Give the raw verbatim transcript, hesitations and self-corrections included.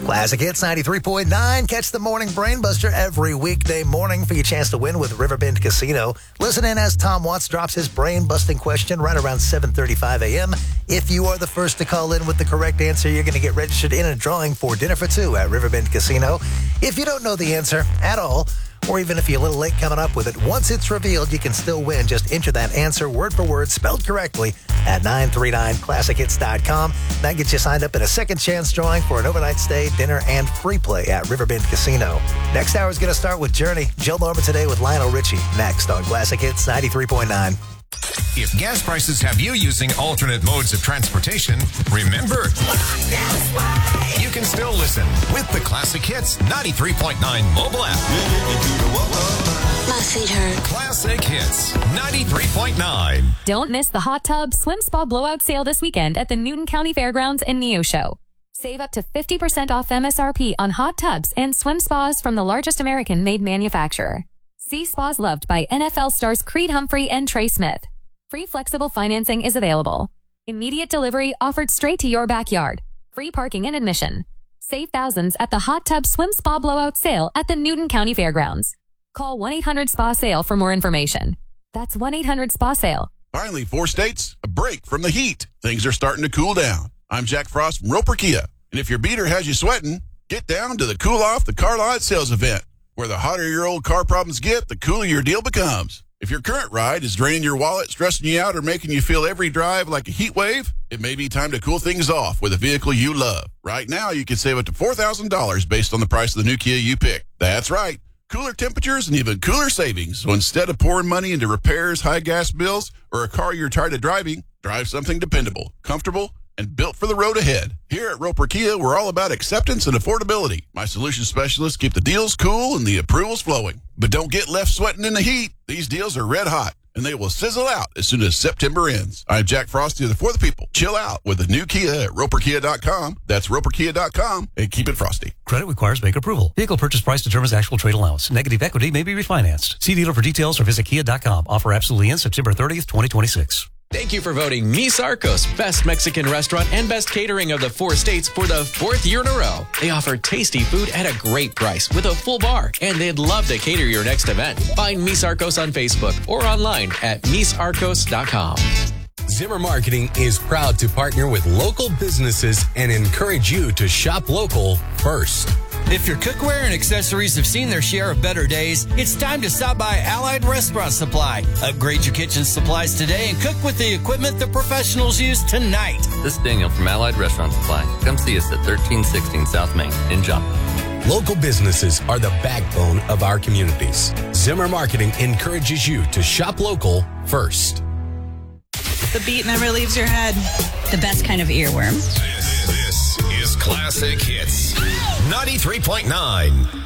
Classic Hits ninety-three point nine. Catch the Morning Brainbuster every weekday morning for your chance to win with Riverbend Casino. Listen in as Tom Watts drops his brain-busting question right around seven thirty-five a.m. If you are the first to call in with the correct answer, you're going to get registered in a drawing for dinner for two at Riverbend Casino. If you don't know the answer at all, or even if you're a little late coming up with it, once it's revealed, you can still win. Just enter that answer word for word, spelled correctly, at nine three nine classic hits dot com. That gets you signed up in a second chance drawing for an overnight stay, dinner, and free play at Riverbend Casino. Next hour is going to start with Journey. Jill Norman today with Lionel Richie. Next on Classic Hits ninety-three point nine. If gas prices have you using alternate modes of transportation, remember, you can still listen with the Classic Hits ninety-three point nine mobile app. My feet hurt. Classic Hits ninety-three point nine. Don't miss the Hot Tub Swim Spa Blowout Sale this weekend at the Newton County Fairgrounds and Neosho. Save up to fifty percent off M S R P on hot tubs and swim spas from the largest American-made manufacturer. See spas loved by N F L stars Creed Humphrey and Trey Smith. Free flexible financing is available. Immediate delivery offered straight to your backyard. Free parking and admission. Save thousands at the Hot Tub Swim Spa Blowout Sale at the Newton County Fairgrounds. Call one eight hundred S P A SALE for more information. That's one eight hundred S P A SALE. Finally, four states, a break from the heat. Things are starting to cool down. I'm Jack Frost from Roper Kia. And if your beater has you sweating, get down to the Cool Off the Car Lot Sales event, where the hotter your old car problems get, the cooler your deal becomes. If your current ride is draining your wallet, stressing you out, or making you feel every drive like a heat wave, it may be time to cool things off with a vehicle you love. Right now, you can save up to four thousand dollars based on the price of the new Kia you pick. That's right. Cooler temperatures and even cooler savings. So instead of pouring money into repairs, high gas bills, or a car you're tired of driving, drive something dependable, comfortable, and built for the road ahead. Here at Roper Kia, we're all about acceptance and affordability. My solution specialists keep the deals cool and the approvals flowing. But don't get left sweating in the heat. These deals are red hot, and they will sizzle out as soon as September ends. I'm Jack Frost, here for the people. Chill out with the new Kia at roper kia dot com. That's roper kia dot com, and keep it frosty. Credit requires bank approval. Vehicle purchase price determines actual trade allowance. Negative equity may be refinanced. See dealer for details or visit kia dot com. Offer absolutely ends September thirtieth, twenty twenty-six. Thank you for voting Mis Arcos Best Mexican Restaurant and Best Catering of the four states for the fourth year in a row. They offer tasty food at a great price with a full bar, and they'd love to cater your next event. Find Mis Arcos on Facebook or online at mis arcos dot com. Zimmer Marketing is proud to partner with local businesses and encourage you to shop local first. If your cookware and accessories have seen their share of better days, it's time to stop by Allied Restaurant Supply. Upgrade your kitchen supplies today and cook with the equipment the professionals use tonight. This is Daniel from Allied Restaurant Supply. Come see us at thirteen sixteen South Main in Joplin. Local businesses are the backbone of our communities. Zimmer Marketing encourages you to shop local first. The beat never leaves your head. The best kind of earworm. This, this is Classic Hits ninety-three point nine.